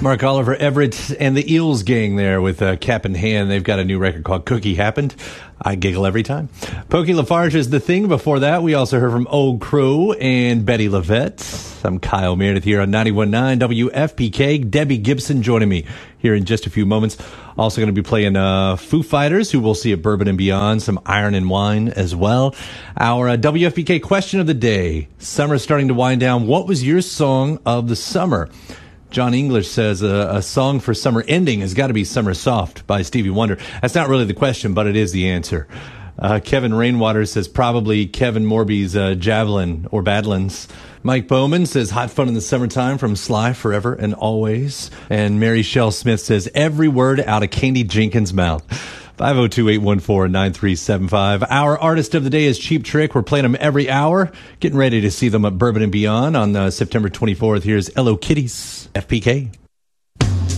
Mark Oliver Everett and the Eels gang there with Cap in Hand. They've got a new record called Cookie Happened. I giggle every time. Pokey Lafarge is The Thing. Before that, we also heard from Old Crow and Betty LaVette. I'm Kyle Meredith here on 91.9 WFPK. Debbie Gibson joining me here in just a few moments. Also going to be playing Foo Fighters, who we'll see at Bourbon and Beyond, some Iron and Wine as well. Our WFPK question of the day. Summer's starting to wind down. What was your song of the summer? John English says a song for summer ending has got to be Summer Soft by Stevie Wonder. That's not really the question, but it is the answer. Kevin Rainwater says probably Kevin Morby's Javelin or Badlands. Mike Bowman says Hot Fun in the Summertime from Sly Forever and Always. And Mary Shell Smith says every word out of Candy Jenkins' mouth. 502-814-9375. Our artist of the day is Cheap Trick. We're playing them every hour. Getting ready to see them at Bourbon and Beyond on September 24th. Here's Hello Kitties, FPK.